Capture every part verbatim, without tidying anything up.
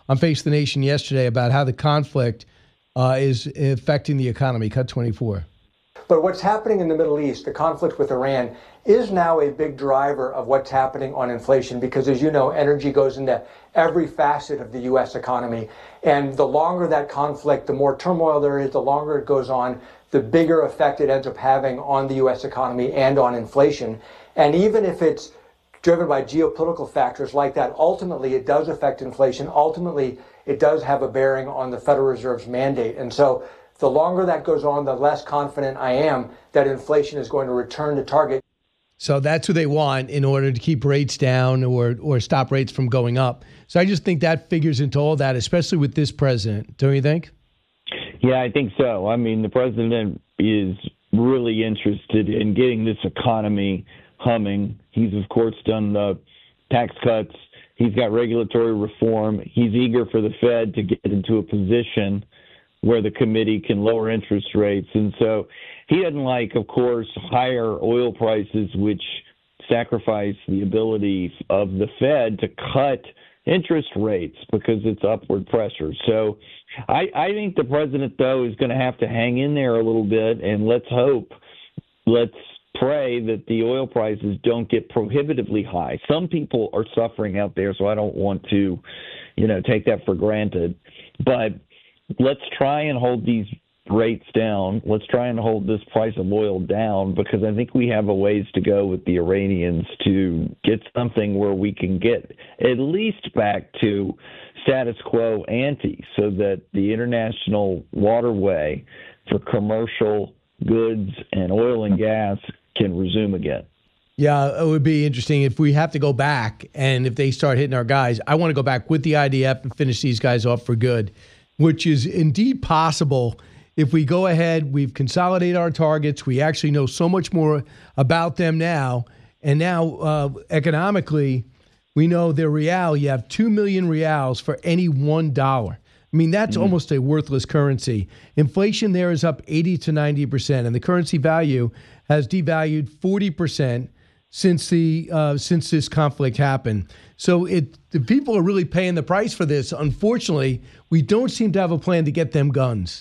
on Face the Nation yesterday about how the conflict uh, is affecting the economy. Cut twenty-four. But what's happening in the Middle East, the conflict with Iran, is now a big driver of what's happening on inflation because, as you know, energy goes into every facet of the U S economy. And the longer that conflict, the more turmoil there is, the longer it goes on, the bigger effect it ends up having on the U S economy and on inflation. And even if it's driven by geopolitical factors like that, ultimately it does affect inflation. Ultimately, it does have a bearing on the Federal Reserve's mandate. And so the longer that goes on, the less confident I am that inflation is going to return to target. So that's what they want in order to keep rates down or or stop rates from going up. So I just think that figures into all that, especially with this president. Don't you think? Yeah, I think so. I mean, the president is really interested in getting this economy humming. He's, of course, done the tax cuts. He's got regulatory reform. He's eager for the Fed to get into a position where the committee can lower interest rates. And so he doesn't like, of course, higher oil prices, which sacrifice the ability of the Fed to cut interest rates because it's upward pressure. So I, I think the president, though, is going to have to hang in there a little bit, and let's hope, let's pray that the oil prices don't get prohibitively high. Some people are suffering out there, so I don't want to, you know, take that for granted. But let's try and hold these rates down. Let's try and hold this price of oil down because I think we have a ways to go with the Iranians to get something where we can get at least back to status quo ante so that the international waterway for commercial goods and oil and gas can resume again. Yeah, it would be interesting if we have to go back and if they start hitting our guys. I want to go back with the I D F and finish these guys off for good, which is indeed possible if we go ahead, we've consolidated our targets, we actually know so much more about them now, and now uh, economically, we know their real, you have two million reals for any one dollar. I mean, that's mm. almost a worthless currency. Inflation there is up eighty to ninety percent, and the currency value has devalued forty percent since the uh, since this conflict happened. So it the people are really paying the price for this. Unfortunately, we don't seem to have a plan to get them guns.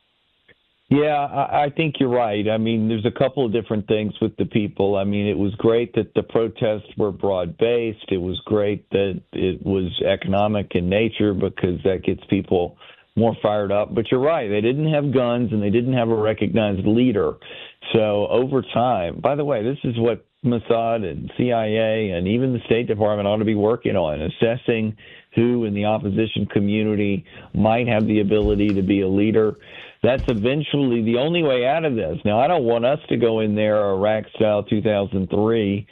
Yeah, I, I think you're right. I mean, there's a couple of different things with the people. I mean, it was great that the protests were broad-based. It was great that it was economic in nature because that gets people more fired up. But you're right. They didn't have guns and they didn't have a recognized leader. So over time, by the way, this is what Mossad and C I A and even the State Department ought to be working on, assessing who in the opposition community might have the ability to be a leader. That's eventually the only way out of this. Now, I don't want us to go in there Iraq-style two thousand three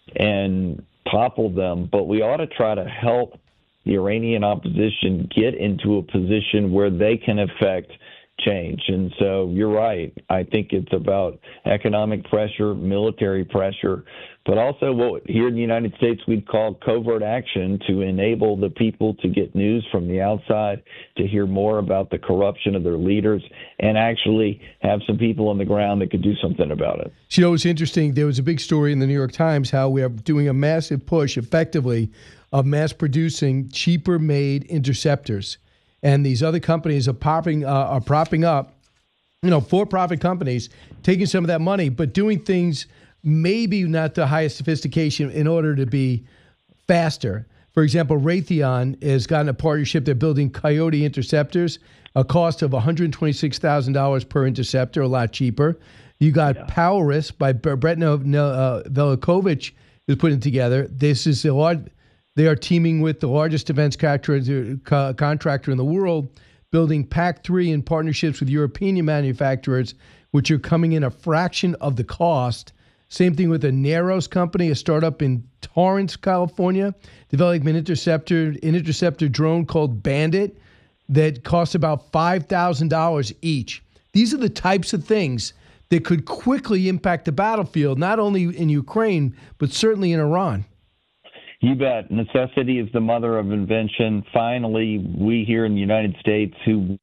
and topple them, but we ought to try to help the Iranian opposition get into a position where they can affect change. And so you're right. I think it's about economic pressure, military pressure, but also what here in the United States we'd call covert action to enable the people to get news from the outside, to hear more about the corruption of their leaders, and actually have some people on the ground that could do something about it. You know, it's interesting. There was a big story in the New York Times how we are doing a massive push effectively of mass producing cheaper made interceptors. And these other companies are popping, uh, are propping up, you know, for-profit companies, taking some of that money, but doing things maybe not the highest sophistication in order to be faster. For example, Raytheon has gotten a partnership. They're building Coyote interceptors, a cost of one hundred twenty-six thousand dollars per interceptor, a lot cheaper. You got yeah. Powerus by Brett no- no- uh, Velikovich is putting together. This is a lot. They are teaming with the largest defense contractor, co- contractor in the world, building P A C three in partnerships with European manufacturers, which are coming in a fraction of the cost. Same thing with a Neros company, a startup in Torrance, California, developing an interceptor, an interceptor drone called Bandit that costs about five thousand dollars each. These are the types of things that could quickly impact the battlefield, not only in Ukraine, but certainly in Iran. You bet. Necessity is the mother of invention. Finally, we here in the United States who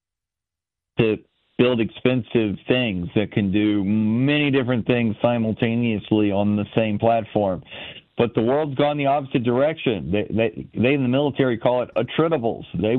to build expensive things that can do many different things simultaneously on the same platform. But the world's gone the opposite direction. They, they, they in the military call it attritables. They